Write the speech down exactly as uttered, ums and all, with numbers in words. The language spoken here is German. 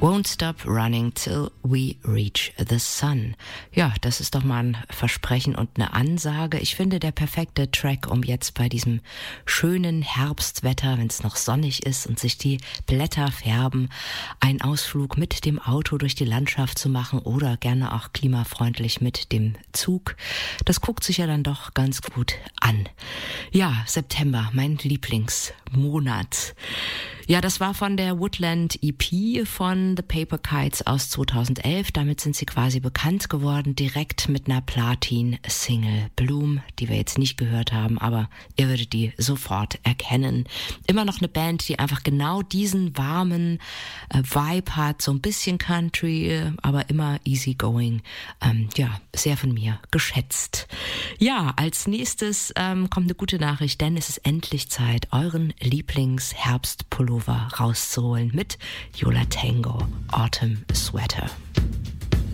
Won't Stop Running Till We Reach the Sun. Ja, das ist doch mal ein Versprechen und eine Ansage. Ich finde, der perfekte Track, um jetzt bei diesem schönen Herbstwetter, wenn es noch sonnig ist und sich die Blätter färben, einen Ausflug mit dem Auto durch die Landschaft zu machen oder gerne auch klimafreundlich mit dem Zug. Das guckt sich ja dann doch ganz gut an. Ja, September, mein Lieblingsmonat. Ja, das war von der Woodland E P von The Paper Kites aus zweitausendelf. Damit sind sie quasi bekannt geworden, direkt mit einer Platin-Single Bloom, die wir jetzt nicht gehört haben, aber ihr würdet die sofort erkennen. Immer noch eine Band, die einfach genau diesen warmen äh, Vibe hat, so ein bisschen Country, äh, aber immer easygoing. Ähm, ja, sehr von mir geschätzt. Ja, als nächstes ähm, kommt eine gute Nachricht, denn es ist endlich Zeit, euren Lieblings-Herbstpullover rauszuholen mit Yola Tango Autumn Sweater.